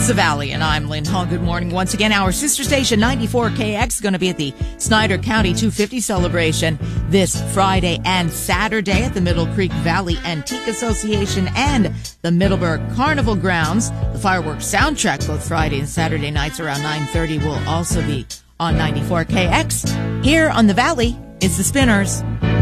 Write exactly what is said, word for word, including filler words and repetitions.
is The Valley, and I'm Lynn Hall. Good morning. Once again, our sister station, ninety-four K X, is going to be at the Snyder County two fifty celebration this Friday and Saturday at the Middle Creek Valley Antique Association and the Middleburg Carnival Grounds. The fireworks soundtrack, both Friday and Saturday nights around nine thirty, will also be on ninety-four K X. Here on The Valley, it's The Spinners.